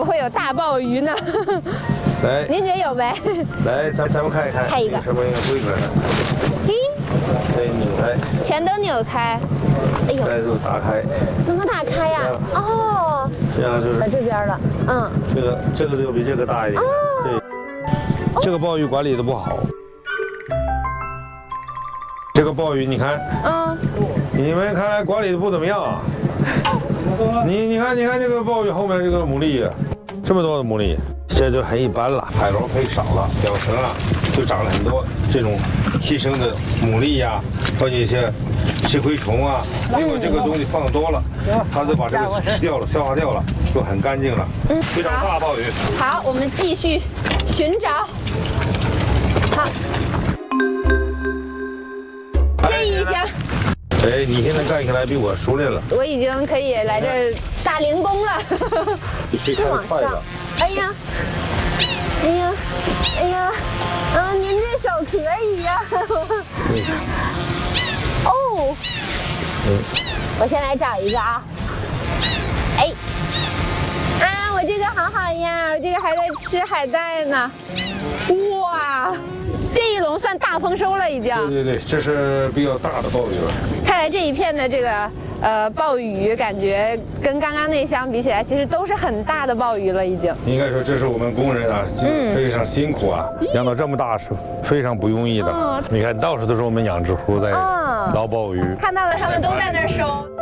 么会有大鲍鱼呢？ 来， 您觉得有没？ 来，咱们看一看， 开一个什么应该规格呢？ 嘿， 哎，拧开， 全都扭开。哎呦， 再就打开， 怎么打开呀？哦， 这样就是在这边了。嗯， 这个就比这个大一点。对，这个鲍鱼管理的不好。这个鲍鱼，你看，你们看来管理的不怎么样啊。你看这个鲍鱼后面这个牡蛎，这么多的牡蛎，这就很一般了。海螺配少了，表层啊就长了很多这种寄生的牡蛎呀，或者一些吃亏虫啊。如果这个东西放多了，它就把这个吃掉了，消化掉了，就很干净了。非常大鲍鱼。 好，我们继续寻找。好，这一箱。 哎，你现在干起来比我熟练了。 我已经可以来这儿打零工了。 非常快的。 哎呀，哎呀，哎呀，您这手可以呀。哦，我先来找一个啊。哎，我这个好好呀，我这个还在吃海带呢。哇，这一笼算大丰收了已经。 对，这是比较大的鲍鱼了。 看来这一片的这个鲍鱼，感觉跟刚刚那箱比起来，其实都是很大的鲍鱼了已经。 应该说这是我们工人啊，非常辛苦啊，养到这么大是非常不容易的。你看到处都是我们养殖户在捞鲍鱼。 看到了，他们都在那儿收。